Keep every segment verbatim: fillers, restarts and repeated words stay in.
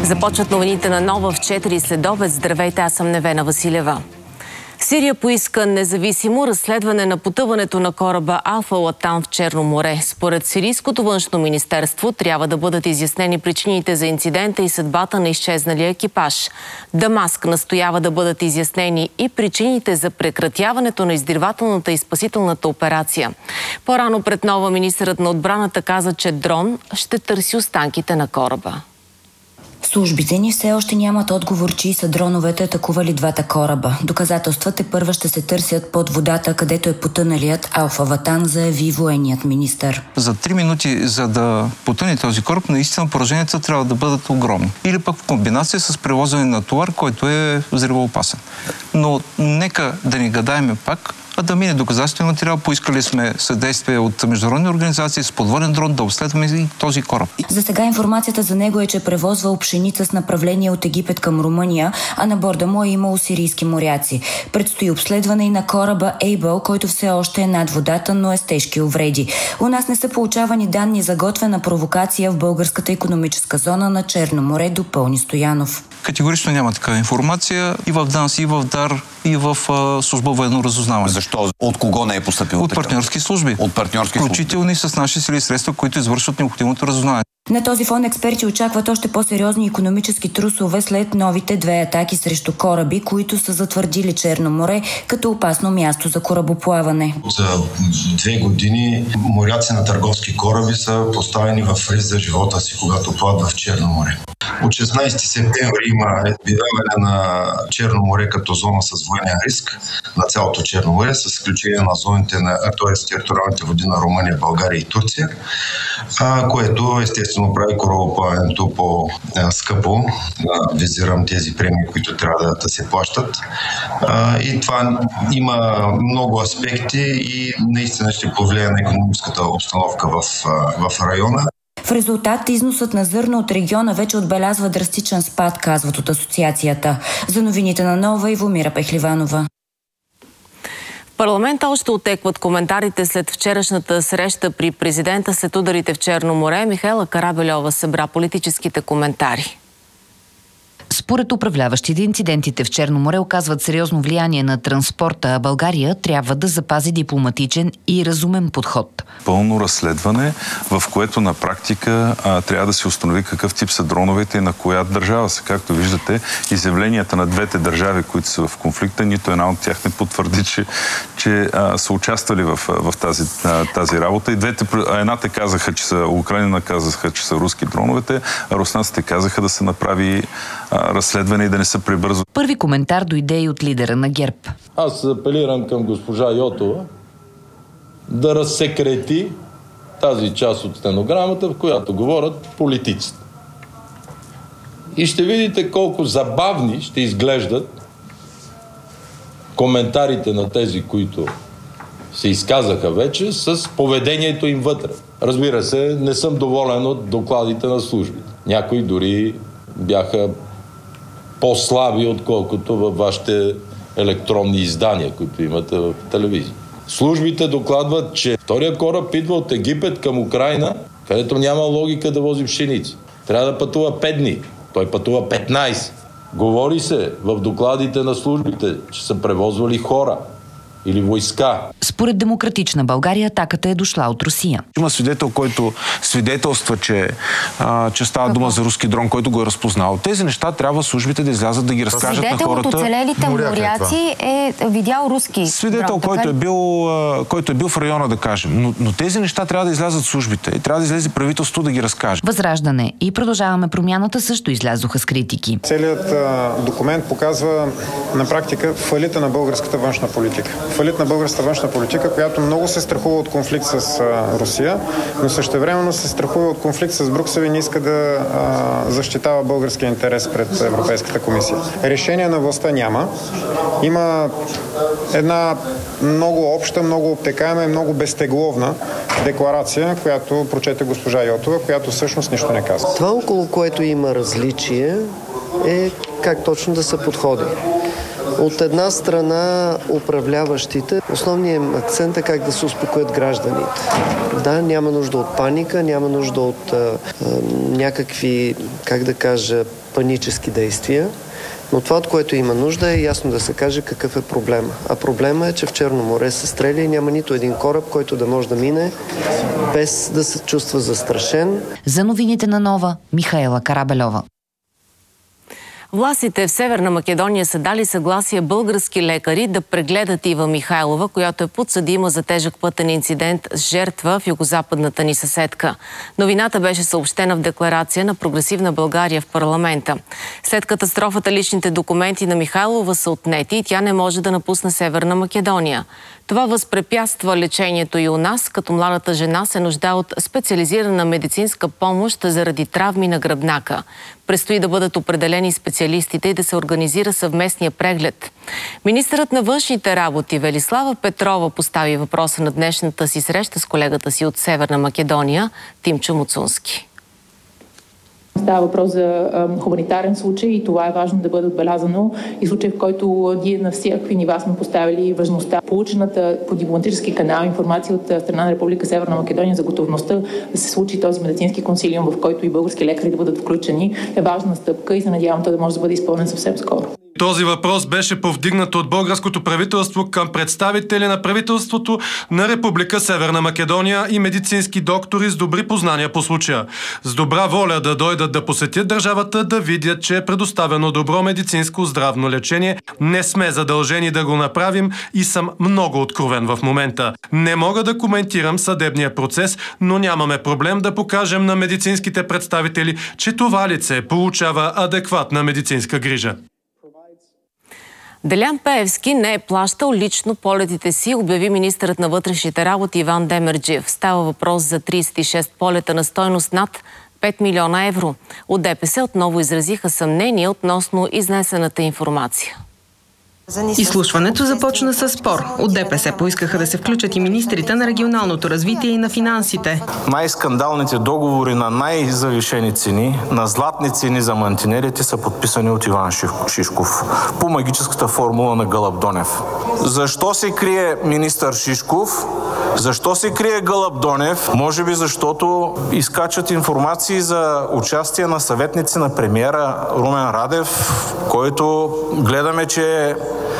Започват новините на Нова в четири следобед. Здравейте, аз съм Невена Василева. Сирия поиска независимо разследване на потъването на кораба Алфа Латан в Черно море. Според Сирийското външно министерство трябва да бъдат изяснени причините за инцидента и съдбата на изчезналия екипаж. Дамаск настоява да бъдат изяснени и причините за прекратяването на издирвателната и спасителната операция. По-рано пред Нова министърът на отбраната каза, че дрон ще търси останките на кораба. Службите ни все още нямат отговор, чии са дроновете атакували двата кораба. Доказателствата първа ще се търсят под водата, където е потъналият Алфа Латан, заяви военният министър. За три минути, за да потъне този кораб, наистина пораженията трябва да бъдат огромни. Или пък в комбинация с превозване на товар, който е взривоопасен. Но нека да не гадаеме пак, а да мине доказателствен материал. Поискали сме съдействие от международни организации с подводен дрон да обследваме и този кораб. За сега информацията за него е, че превозвал пшеница с направление от Египет към Румъния, а на борда му е имало сирийски моряци. Предстои обследване и на кораба Ейбъл, който все още е над водата, но е с тежки увреди. У нас не са получавани данни за готвена провокация в българската икономическа зона на Черно море, допълни Стоянов. Категорично няма такава информация и в ДАНС, и в ДАР, и в а, служба военно разузнаване. Защо? От кого не е постъпило? От партньорски служби. От партньорски служби. Включително и с наши сили и средства, които извършват необходимото разузнаване. На този фон експерти очакват още по-сериозни икономически трусове след новите две атаки срещу кораби, които са затвърдили Черно море като опасно място за корабоплаване. От две години моряци на търговски кораби са поставени в риск за живота си, когато плават в Черно море. От шестнайсети септември има обявяване на Черно море като зона с военен риск на цялото Черно море, с изключение на зоните на т.е. териториалните води на Румъния, България и Турция, което естествено прави корабоплаването по-скъпо. Визирам тези премии, които трябва да, да се плащат. И това има много аспекти и наистина ще повлияе на икономическата обстановка в, в района. В резултат износът на зърно от региона вече отбелязва драстичен спад, казват от асоциацията. За новините на Нова, Ивомира Пехливанова. В парламента още отекват коментарите след вчерашната среща при президента след ударите в Черно море. Михаела Карабельова събра политическите коментари. Според управляващите, инцидентите в Черно море оказват сериозно влияние на транспорта, а България трябва да запази дипломатичен и разумен подход. Пълно разследване, в което на практика а, трябва да се установи какъв тип са дроновете и на коя държава са. Както виждате, изявленията на двете държави, които са в конфликта, нито една от тях не потвърди, че, че а, са участвали в, в тази, а, тази работа. И двете, едната казаха, че са Украина казаха, че са руски дроновете, а руснаците казаха да се направи разследване и да не се прибързва. Първи коментар дойде и от лидера на ГЕРБ. Аз апелирам към госпожа Йотова да разсекрети тази част от стенограмата, в която говорят политиците. И ще видите колко забавни ще изглеждат коментарите на тези, които се изказаха вече, с поведението им вътре. Разбира се, не съм доволен от докладите на службите. Някои дори бяха по-слаби, отколкото във вашите електронни издания, които имате в телевизия. Службите докладват, че втория кораб идва от Египет към Украина, където няма логика да вози пшеници. Трябва да пътува пет дни. Той пътува петнайсет. Говори се в докладите на службите, че са превозвали хора или войска. Според Демократична България атаката е дошла от Русия. Има свидетел, който свидетелства, че, а, че става дума за руски дрон, който го е разпознал. Тези неща трябва службите да излязат да ги разкажат на хората. Свидетел от оцелелите моряци е видял руски Свидетел, дрон, който, е бил, а, който е бил в района, да кажем. Но, но тези неща трябва да излязат службите и трябва да излезе правителството да ги разкаже. Възраждане и Продължаваме промяната също излязоха с критики. Целият а, документ показва на практика фалита на българската външна политика. Фалит на българската външна политика, която много се страхува от конфликт с а, Русия, но същевременно се страхува от конфликт с Брюксел и не иска да а, защитава българския интерес пред Европейската комисия. Решение на властта няма. Има една много обща, много обтекаема и много безтегловна декларация, която прочете госпожа Йотова, която всъщност нищо не казва. Това, около което има различие, е как точно да се подходи. От една страна управляващите, основният акцент е как да се успокоят гражданите. Да, няма нужда от паника, няма нужда от а, а, някакви, как да кажа, панически действия. Но това, от което има нужда, е ясно да се каже какъв е проблема. А проблема е, че в Черно море се стреля и няма нито един кораб, който да може да мине без да се чувства застрашен. За новините на Нова, Михаела Карабелова. Властите в Северна Македония са дали съгласие български лекари да прегледат Ива Михайлова, която е подсъдима за тежък пътен инцидент с жертва в югозападната ни съседка. Новината беше съобщена в декларация на Прогресивна България в парламента. След катастрофата личните документи на Михайлова са отнети и тя не може да напусне Северна Македония. Това възпрепятства лечението и у нас, като младата жена се нуждае от специализирана медицинска помощ заради травми на гръбнака. Предстои да бъдат определени специалистите и да се организира съвместния преглед. Министърът на външните работи Велислава Петрова постави въпроса на днешната си среща с колегата си от Северна Македония Тимчо Муцунски. Става въпрос за а, хуманитарен случай и това е важно да бъде отбелязано. И случай, в който ние на всякакви нива сме поставили важността. Получената по дипломатически канал информация от страна на Република Северна Македония за готовността да се случи този медицински консилиум, в който и български лекари да бъдат включени, е важна стъпка и се надявам той да може да бъде изпълнен съвсем скоро. Този въпрос беше повдигнат от българското правителство към представители на правителството на Република Северна Македония и медицински доктори с добри познания по случая. С добра воля да дойдат да посетят държавата, да видят, че е предоставено добро медицинско здравно лечение. Не сме задължени да го направим и съм много откровен в момента. Не мога да коментирам съдебния процес, но нямаме проблем да покажем на медицинските представители, че това лице получава адекватна медицинска грижа. Делян Пеевски не е плащал лично полетите си, обяви министърът на вътрешните работи Иван Демерджиев. Става въпрос за тридесет и шест полета на стойност над пет милиона евро. От ДПС отново изразиха съмнение относно изнесената информация. Изслушването започна с спор. От ДПС поискаха да се включат и министрите на регионалното развитие и на финансите. Най-скандалните договори на най-завишени цени, на златни цени за мантинелите са подписани от Иван Шишков по магическата формула на Гълъб Донев. Защо се крие министър Шишков? Защо се крие Гълъб Донев? Може би защото изкачат информации за участие на съветници на премиера Румен Радев, който гледаме, че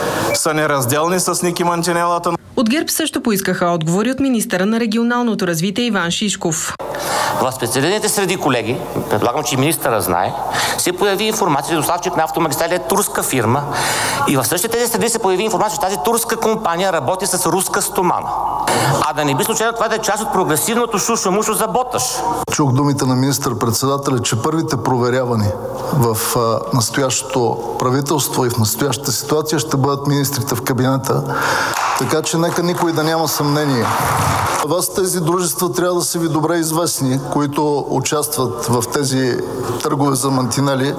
са неразделни с Ники Мантинелата. От ГЕРБ също поискаха отговори от министъра на регионалното развитие Иван Шишков. В специализираните среди, колеги, предлагам, че министъра знае, се появи информация, че доставчик на автомагистрали е турска фирма и в същите тези среди се появи информация, че тази турска компания работи с руска стомана. А да не би случайно това да е част от прогресивното шушо-мушо за Боташ. Чух думите на министър-председателя, че първите проверявани в а, настоящото правителство и в настоящата ситуация ще бъдат министрите в кабинета. Така че нека никой да няма съмнение. Вас тези дружества трябва да са ви добре известни, които участват в тези търгове за мантинели,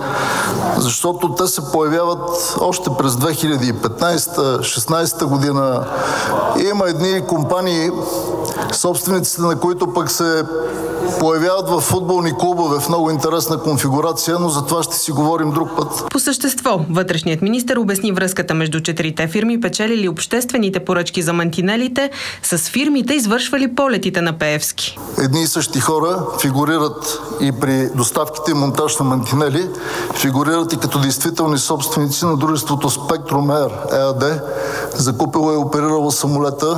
защото те се появяват още през две хиляди и петнадесета шестнадесета година. И има едни компании, собствениците на които пък се появяват в футболни клубове в много интересна конфигурация, но за това ще си говорим друг път. По същество, вътрешният министър обясни връзката между четирите фирми, печелили обществените поръчки за мантинелите, с фирмите, извършвали полетите на Пеевски. Едни и същи хора фигурират и при доставките и монтаж на мантинели, фигурират и като действителни собственици на дружеството Spectrum Air ЕАД, закупило и оперирало самолета,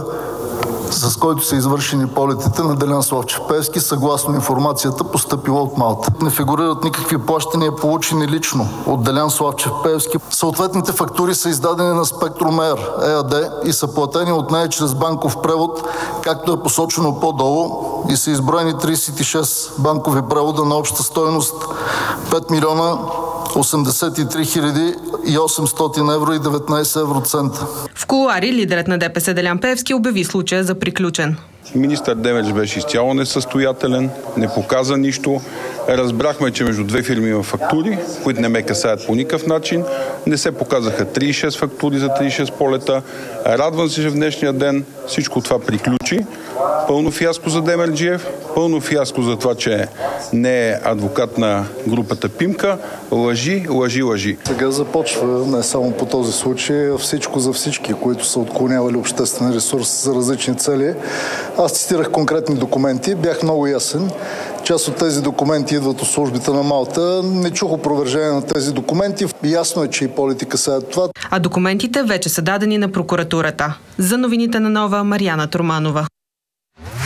с който са извършени полетите на Делян Славчев Пеевски, съгласно информацията, постъпила от Малта. Не фигурират никакви плащания, получени лично от Делян Славчев Пеевски. Съответните фактури са издадени на Spectrum Air ЕАД и са платени от нея чрез банков превод, както е посочено по-долу, и са изброени тридесет и шест банкови превода на обща стойност пет милиона осемдесет и три хиляди и осемстотин евро и деветнадесет евроцента. В кулуари лидерът на ДПС Делян Пеевски обяви случая за приключен. Министър Демерч беше изцяло несъстоятелен, не показа нищо. Разбрахме, че между две фирми има фактури, които не ме касаят по никакъв начин. Не се показаха тридесет и шест фактури за тридесет и шест полета. Радвам се, че в днешния ден всичко това приключи. Пълно фиаско за Демерджиев, пълно фиаско за това, че не е адвокат на групата Пимка. Лъжи, лъжи, лъжи. Сега започва не само по този случай, а всичко за всички, които са отклонявали обществен ресурс за различни цели. Аз цитирах конкретни документи, бях много ясен. Част от тези документи идват от службите на Малта. Не чух опровержение на тези документи. Ясно е, че и политика са това. А документите вече са дадени на прокуратурата. За новините на Нова, Мариана Турманова.